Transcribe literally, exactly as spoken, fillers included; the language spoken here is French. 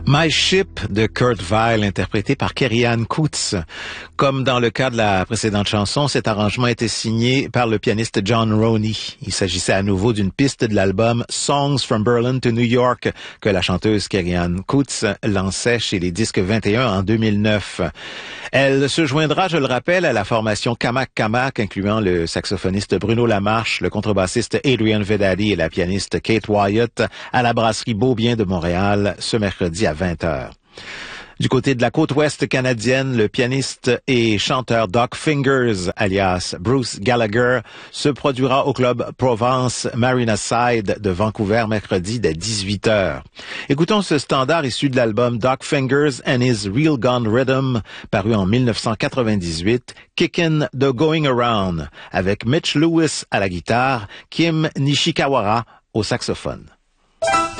My Ship de Kurt Weill, interprété par Kerry-Ann Coutts. Comme dans le cas de la précédente chanson, cet arrangement était signé par le pianiste John Roney. Il s'agissait à nouveau d'une piste de l'album Songs from Berlin to New York que la chanteuse Kerry-Ann Coutts lançait chez les Disques vingt et un en deux mille neuf. Elle se joindra, je le rappelle, à la formation Kamak Kamak, incluant le saxophoniste Bruno Lamarche, le contrebassiste Adrian Vedadi et la pianiste Kate Wyatt à la brasserie Beaubien de Montréal ce mercredi à vingt heures. Du côté de la côte ouest canadienne, le pianiste et chanteur Doc Fingers, alias Bruce Gallagher, se produira au club Provence Marina Side de Vancouver mercredi dès dix-huit heures. Écoutons ce standard issu de l'album Doc Fingers and His Real Gun Rhythm, paru en dix-neuf cent quatre-vingt-dix-huit, Kickin' the Going Around, avec Mitch Lewis à la guitare, Kim Nishikawara au saxophone.